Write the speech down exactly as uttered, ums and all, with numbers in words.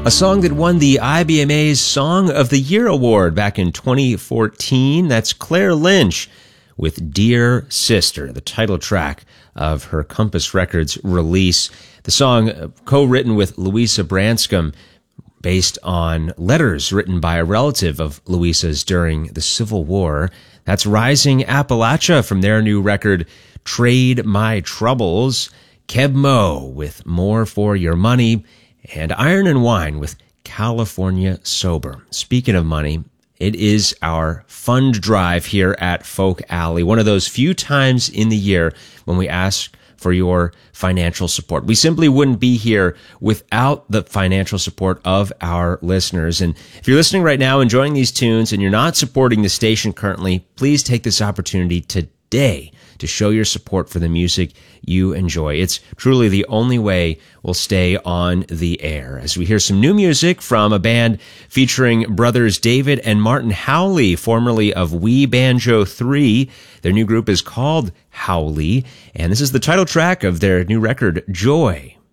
A song that won the I B M A's Song of the Year Award back in twenty fourteen. That's Claire Lynch with Dear Sister, the title track of her Compass Records release. The song co-written with Louisa Branscombe, based on letters written by a relative of Louisa's during the Civil War. That's Rising Appalachia from their new record, Trade My Troubles. Keb Mo with More for Your Money, and Iron and Wine with California Sober. Speaking of money, it is our fund drive here at Folk Alley, one of those few times in the year when we ask for your financial support. We simply wouldn't be here without the financial support of our listeners. And if you're listening right now, enjoying these tunes, and you're not supporting the station currently, please take this opportunity today to show your support for the music you enjoy. It's truly the only way we'll stay on the air. As we hear some new music from a band featuring brothers David and Martin Howley, formerly of We Banjo three. Their new group is called Howley, and this is the title track of their new record, Joy.